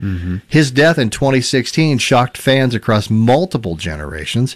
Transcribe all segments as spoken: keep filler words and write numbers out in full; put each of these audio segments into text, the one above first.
Mm-hmm. His death in twenty sixteen shocked fans across multiple generations.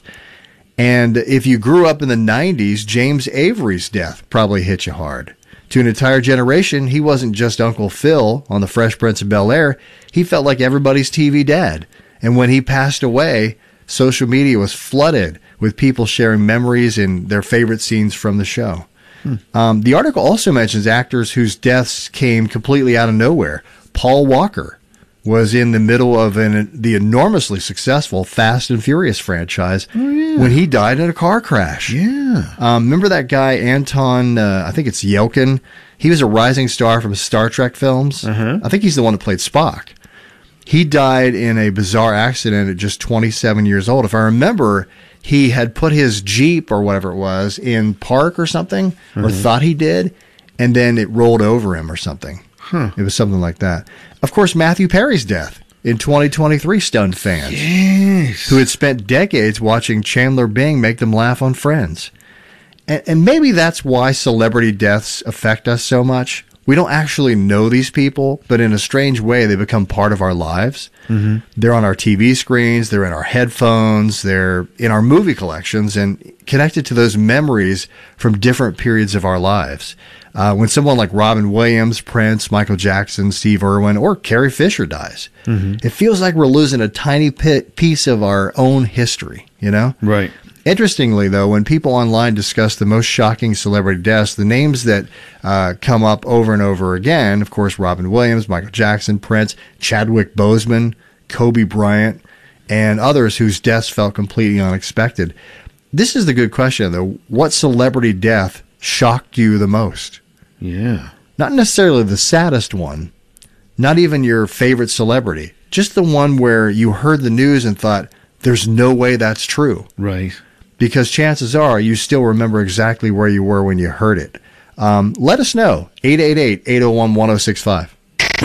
And if you grew up in the nineties, James Avery's death probably hit you hard. To an entire generation, he wasn't just Uncle Phil on The Fresh Prince of Bel-Air. He felt like everybody's T V dad. And when he passed away, social media was flooded with people sharing memories and their favorite scenes from the show. Hmm. Um, the article also mentions actors whose deaths came completely out of nowhere. Paul Walker was in the middle of an, the enormously successful Fast and Furious franchise oh, yeah. when he died in a car crash. Yeah. Um, remember that guy, Anton, uh, I think it's Yelkin? He was a rising star from Star Trek films. Uh-huh. I think he's the one that played Spock. He died in a bizarre accident at just twenty-seven years old. If I remember, he had put his Jeep or whatever it was in park or something, mm-hmm. or thought he did, and then it rolled over him or something. Huh. It was something like that. Of course, Matthew Perry's death in twenty twenty-three stunned fans yes. who had spent decades watching Chandler Bing make them laugh on Friends. And, and maybe that's why celebrity deaths affect us so much. We don't actually know these people, but in a strange way, they become part of our lives. Mm-hmm. They're on our T V screens, they're in our headphones, they're in our movie collections, and connected to those memories from different periods of our lives. Uh, when someone like Robin Williams, Prince, Michael Jackson, Steve Irwin, or Carrie Fisher dies, mm-hmm. it feels like we're losing a tiny pit, piece of our own history, you know? Right. Interestingly, though, when people online discuss the most shocking celebrity deaths, the names that uh, come up over and over again, of course, Robin Williams, Michael Jackson, Prince, Chadwick Boseman, Kobe Bryant, and others whose deaths felt completely unexpected. This is the good question, though. What celebrity death shocked you the most? Yeah. Not necessarily the saddest one, not even your favorite celebrity, just the one where you heard the news and thought, there's no way that's true. Right. Because chances are you still remember exactly where you were when you heard it. Um, let us know. eight eight eight, eight oh one, one oh six five.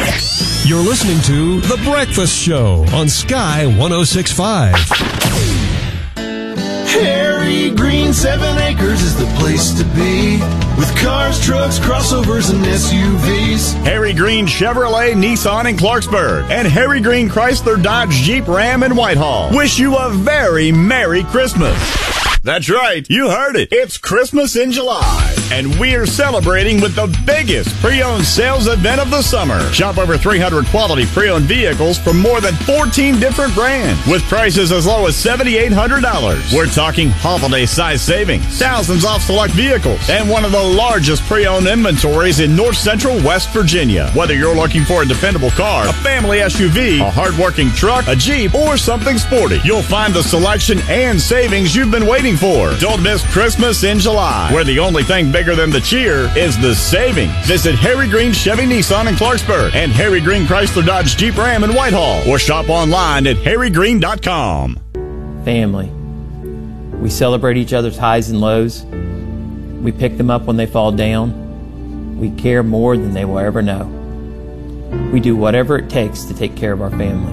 You're listening to The Breakfast Show on Sky one oh six point five. Harry Green Seven Acres is the place to be, with cars, trucks, crossovers, and S U Vs. Harry Green Chevrolet, Nissan in Clarksburg, and Harry Green Chrysler, Dodge, Jeep, Ram in Whitehall wish you a very Merry Christmas. That's right, you heard it. It's Christmas in July, and we're celebrating with the biggest pre-owned sales event of the summer. Shop over three hundred quality pre-owned vehicles from more than fourteen different brands, with prices as low as seven thousand eight hundred dollars. We're talking holiday-size savings, thousands off select vehicles, and one of the largest pre-owned inventories in North Central West Virginia. Whether you're looking for a dependable car, a family S U V, a hard-working truck, a Jeep, or something sporty, you'll find the selection and savings you've been waiting for. Don't miss Christmas in July, where the only thing bigger than the cheer is the savings. Visit Harry Green Chevy Nissan in Clarksburg and Harry Green Chrysler Dodge Jeep Ram in Whitehall, or shop online at harry green dot com. Family. We celebrate each other's highs and lows. We pick them up when they fall down. We care more than they will ever know. We do whatever it takes to take care of our family.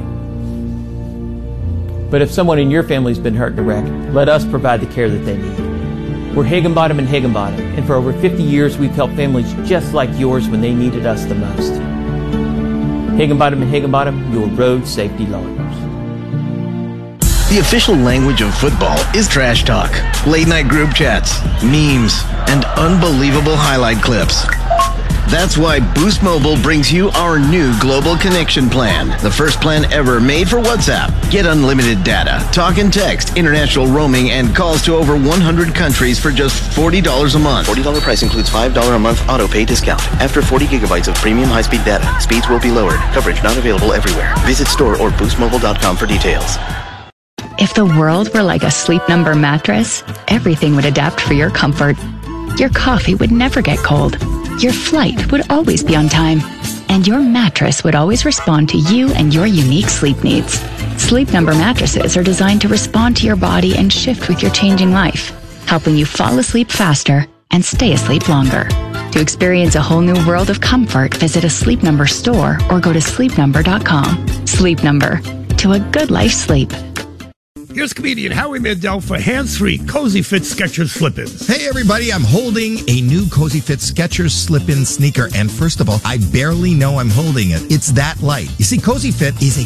But if someone in your family's been hurt in a wreck, let us provide the care that they need. We're Higginbottom and Higginbottom, and for over fifty years we've helped families just like yours when they needed us the most. Higginbottom and Higginbottom, your road safety lawyers. The official language of football is trash talk, late-night group chats, memes, and unbelievable highlight clips. That's why Boost Mobile brings you our new Global Connection plan, the first plan ever made for WhatsApp. Get unlimited data, talk and text, international roaming, and calls to over one hundred countries for just forty dollars a month. forty dollars price includes five dollars a month auto pay discount. After forty gigabytes of premium high-speed data, speeds will be lowered. Coverage not available everywhere. Visit store or boost mobile dot com for details. If the world were like a Sleep Number mattress, everything would adapt for your comfort. Your coffee would never get cold. Your flight would always be on time. And your mattress would always respond to you and your unique sleep needs. Sleep Number mattresses are designed to respond to your body and shift with your changing life, helping you fall asleep faster and stay asleep longer. To experience a whole new world of comfort, visit a Sleep Number store or go to sleep number dot com. Sleep Number. To a good life sleep. Here's comedian Howie Mandel for hands-free Cozy Fit Skechers slip-ins. Hey, everybody, I'm holding a new Cozy Fit Skechers slip-in sneaker, and first of all, I barely know I'm holding it. It's that light. You see, Cozy Fit is a